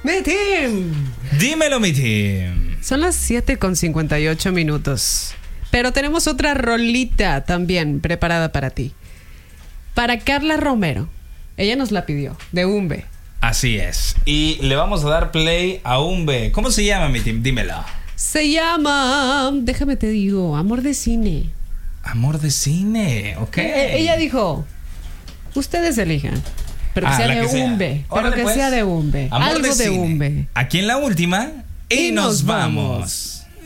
Mi team. Dímelo, mi team. Son las 7:58. Pero tenemos otra rolita también preparada para ti. Para Carla Romero. Ella nos la pidió, de Umbe. Así es. Y le vamos a dar play a Umbe. ¿Cómo se llama, mi team? Dímelo. Se llama, déjame te digo, Amor de Cine. Amor de Cine, ok. Ella dijo, ustedes elijan. Pero que sea de Umbe. Pero que sea de Umbe. Amor Algo de Umbe. Aquí en la última. Y nos vamos.